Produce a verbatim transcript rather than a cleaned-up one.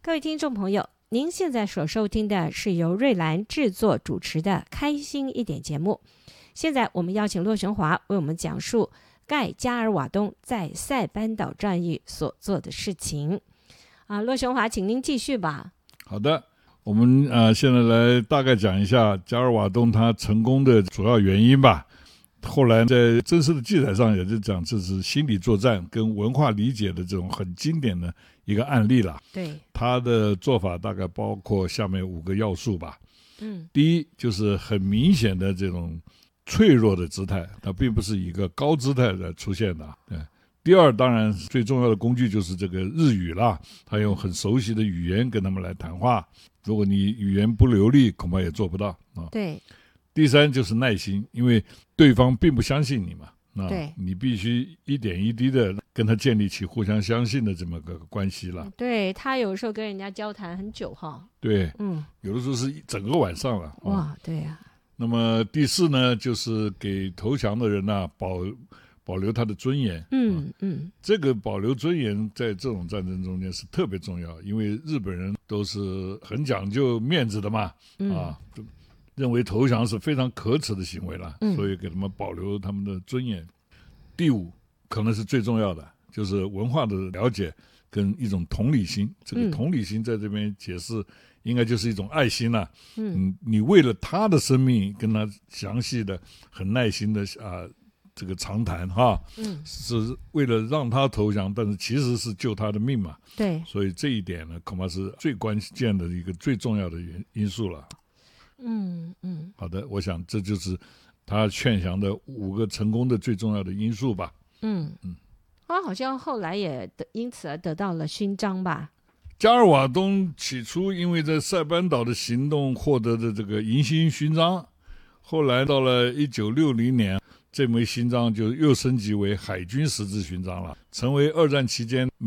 各位听众朋友，您现在所收听的是由瑞兰制作主持的《开心一点》节目。现在我们邀请骆雄华为我们讲述盖加尔瓦东在塞班岛战役所做的事情。啊，骆雄华，请您继续吧。 好的，我们呃现在来大概讲一下加尔瓦东他成功的主要原因吧。后来在正式的记载上也就讲这是心理作战跟文化理解的这种很经典的一个案例了。 对， 他的做法大概包括下面五个要素吧。 嗯， 第一就是很明显的这种脆弱的姿态，它并不是一个高姿态的出现的。对。第二，当然最重要的工具就是这个日语啦，他用很熟悉的语言跟他们来谈话。如果你语言不流利，恐怕也做不到啊。 对。 第三就是耐心，因为对方并不相信你嘛，啊， 对， 你必须一点一滴的跟他建立起互相相信的这么个关系了。 对，他有时候跟人家交谈很久哈。 对， 嗯， 有的时候是整个晚上了。 哇， 啊、 对呀、啊。 那么第四呢，就是给投降的人呢、啊、保保留他的尊严。 嗯、 啊、 嗯， 这个保留尊严在这种战争中间是特别重要，因为日本人都是很讲究面子的嘛， 嗯、 啊。认为投降是非常可耻的行为了， 嗯、 所以给他们保留他们的尊严。第五，可能是最重要的，就是文化的了解跟一种同理心。这个同理心在这边解释，应该就是一种爱心了。嗯，你为了他的生命跟他详细的、很耐心的啊、呃，这个长谈哈，嗯，是为了让他投降，但是其实是救他的命嘛。 对， 所以这一点呢，恐怕是最关键的一个最重要的因素了。 嗯嗯， 好的，我想这就是他劝降的五个成功的最重要的因素吧。 嗯嗯，他好像后来也得因此而得到了勋章吧。 加尔瓦东起初因为在塞班岛的行动获得的这个银星勋章，后来到了一九六零年，这枚勋章就又升级为海军十字勋章了，成为二战期间